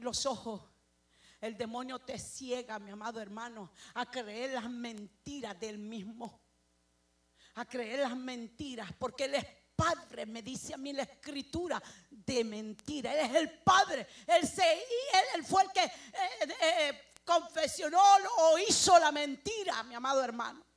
los ojos, el demonio te ciega, mi amado hermano, a creer las mentiras del mismo. A creer las mentiras, porque Él es Padre, me dice a mí la Escritura, de mentira. Él es el Padre. Él fue el que confesionó o hizo la mentira, mi amado hermano.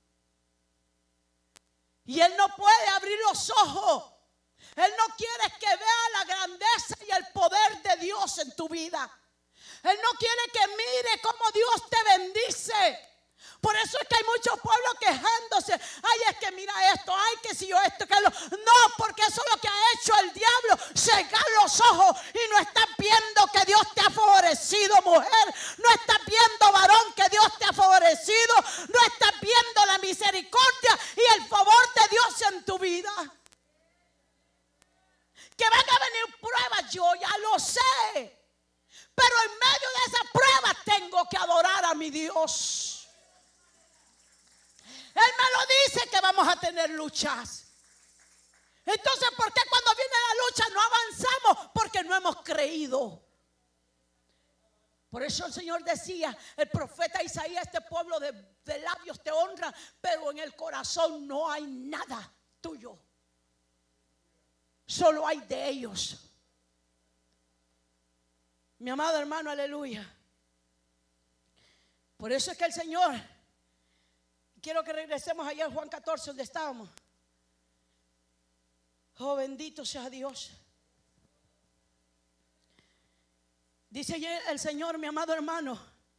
Y Él no puede abrir los ojos. Él no quiere que vea la grandeza y el poder de Dios en tu vida. Él no quiere que mire cómo Dios te bendice. Por eso es que hay muchos pueblos quejándose. Ay, es que mira esto, ay, que si yo esto, que lo. No, porque eso es lo que ha hecho el diablo, cegar los ojos. Y no estás viendo que Dios te ha favorecido, mujer. No estás viendo, varón, que Dios te ha favorecido. No estás viendo la misericordia y el favor de Dios en tu vida. Que van a venir pruebas, yo ya lo sé. Pero en medio de esas pruebas tengo que adorar a mi Dios. Él me lo dice que vamos a tener luchas. Entonces, ¿por qué cuando viene la lucha no avanzamos? Porque no hemos creído. Por eso el Señor decía, el profeta Isaías, este pueblo de labios te honra, pero en el corazón no hay nada tuyo. Solo hay de ellos. Mi amado hermano, aleluya. Por eso es que el Señor, quiero que regresemos allá a Juan 14 donde estábamos. Oh, bendito sea Dios. Dice el Señor, mi amado hermano,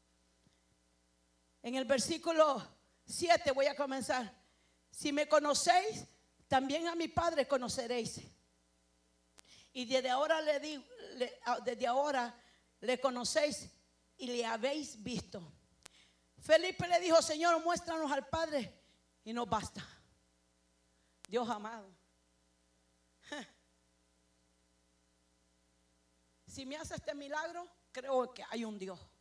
en el versículo 7 voy a comenzar. Si me conocéis, también a mi Padre conoceréis. Y desde ahora le conocéis y le habéis visto. Felipe le dijo, Señor, muéstranos al Padre y nos basta. Dios amado, si me hace este milagro, creo que hay un Dios.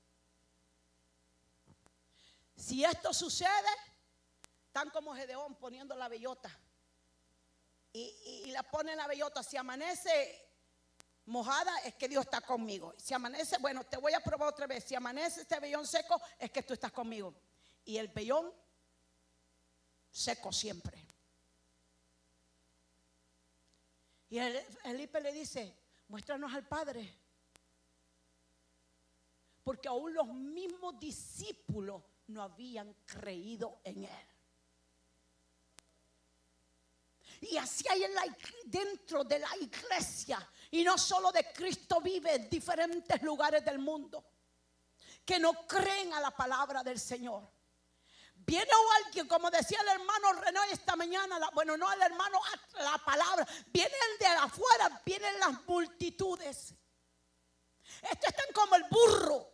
Si esto sucede, tan como Gedeón poniendo la bellota y la pone en la bellota, si amanece mojada, es que Dios está conmigo. Si amanece, bueno, te voy a probar otra vez. Si amanece este vellón seco, es que tú estás conmigo. Y el vellón seco siempre. Y Felipe le dice, muéstranos al Padre. Porque aún los mismos discípulos no habían creído en Él. Y así hay dentro de la iglesia, y no solo de Cristo vive, en diferentes lugares del mundo, que no creen a la palabra del Señor. Viene alguien, como decía el hermano René esta mañana, bueno, no el hermano, a la palabra. Vienen de afuera, vienen las multitudes. Estos están como el burro.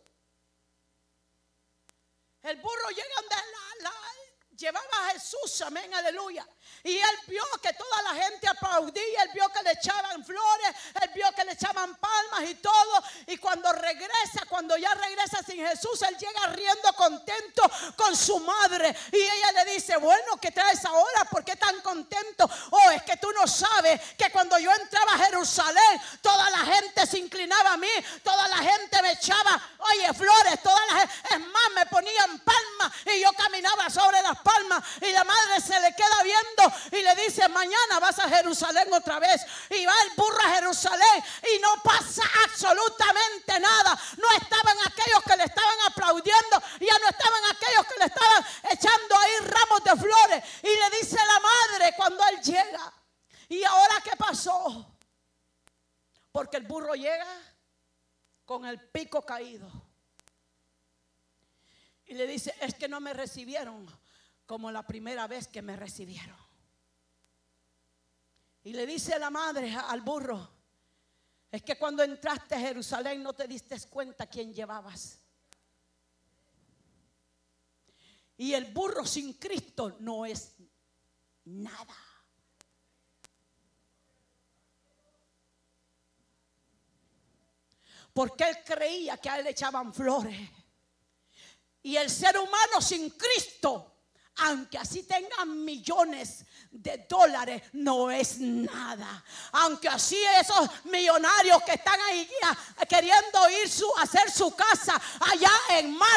El burro llega donde llevaba a Jesús, amén, aleluya. Y él vio que toda la gente aplaudía, él vio que le echaban flores, él vio que le echaban palmas y todo. Y cuando ya regresa sin Jesús, él llega riendo contento con su madre. Y ella le dice, bueno, ¿qué traes ahora? ¿Por qué tan contento? Oh, es que tú no sabes que cuando yo entraba a Jerusalén, toda la gente se inclinaba a mí, toda la gente me echaba, oye, flores, es más, me ponían palmas y yo caminaba sobre las palmas. Y la madre se le queda viendo y le dice, mañana vas a Jerusalén otra vez. Y va el burro a Jerusalén y no pasa absolutamente nada. No estaban aquellos que le estaban aplaudiendo, ya no estaban aquellos que le estaban echando ahí ramos de flores. Y le dice la madre cuando él llega, ¿y ahora qué pasó? Porque el burro llega con el pico caído. Y le dice, es que no me recibieron como la primera vez que me recibieron. Y le dice la madre al burro, es que cuando entraste a Jerusalén no te diste cuenta quién llevabas. Y el burro sin Cristo no es nada. Porque él creía que a él le echaban flores. Y el ser humano sin Cristo aunque así tengan millones de dólares, no es nada. Aunque así esos millonarios que están ahí queriendo ir a hacer su casa allá en mar,